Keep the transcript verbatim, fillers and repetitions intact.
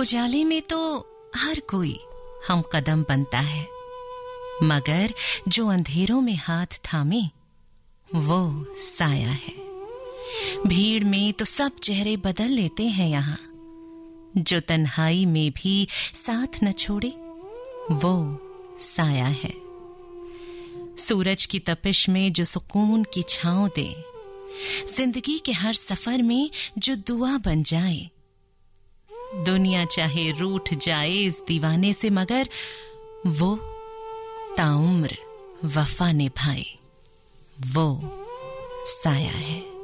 उजाले में तो हर कोई हम कदम बनता है, मगर जो अंधेरों में हाथ थामे वो साया है। भीड़ में तो सब चेहरे बदल लेते हैं यहाँ, जो तन्हाई में भी साथ न छोड़े वो साया है। सूरज की तपिश में जो सुकून की छांव दे, जिंदगी के हर सफर में जो दुआ बन जाए। दुनिया चाहे रूठ जाए इस दीवाने से, मगर वो ताउम्र वफा निभाए वो साया है।